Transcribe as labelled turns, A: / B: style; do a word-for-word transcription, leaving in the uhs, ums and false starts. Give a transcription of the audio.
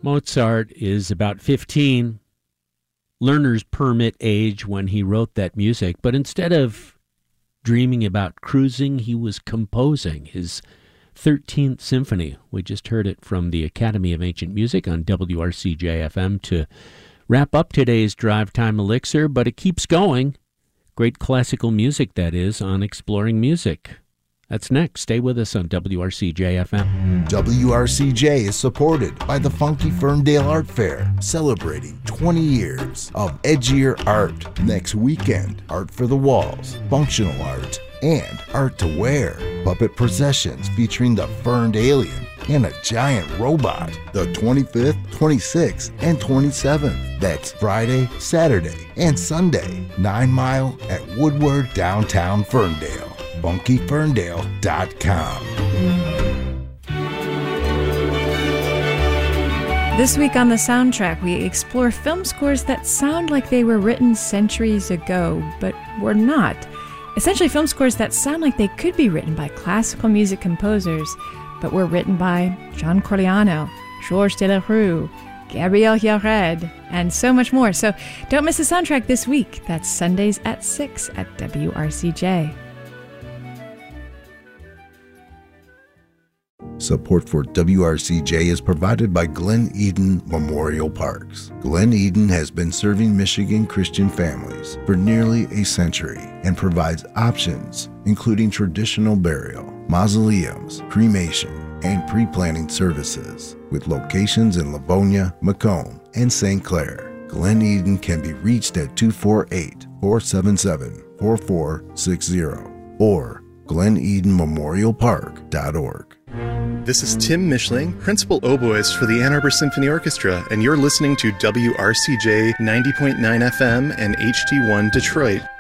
A: Mozart is about fifteen, learner's permit age when he wrote that music, but instead of dreaming about cruising, he was composing his thirteenth Symphony. We just heard it from the Academy of Ancient Music on W R C J F M to wrap up today's Drive Time Elixir, but it keeps going. Great classical music, that is, on Exploring Music. That's next. Stay with us on W R C J F M.
B: W R C J is supported by the Funky Ferndale Art Fair, celebrating twenty years of edgier art. Next weekend, art for the walls, functional art, and art to wear. Puppet processions featuring the Ferned Alien and a giant robot. The twenty-fifth, twenty-sixth, and twenty-seventh. That's Friday, Saturday, and Sunday. Nine Mile at Woodward, downtown Ferndale. funky ferndale dot com.
C: This week on the soundtrack, we explore film scores that sound like they were written centuries ago, but were not. Essentially, film scores that sound like they could be written by classical music composers, but were written by John Corigliano, Georges Delerue, Gabriel Yared, and so much more. So don't miss the soundtrack this week. That's Sundays at six at W R C J.
B: Support for W R C J is provided by Glen Eden Memorial Parks. Glen Eden has been serving Michigan Christian families for nearly a century and provides options including traditional burial, mausoleums, cremation, and pre-planning services with locations in Livonia, Macomb, and Saint Clair. Glen Eden can be reached at two four eight, four seven seven, four four six zero or glen eden memorial park dot org.
D: This is Tim Mischling, Principal Oboist for the Ann Arbor Symphony Orchestra, and you're listening to W R C J ninety point nine F M and H T one Detroit.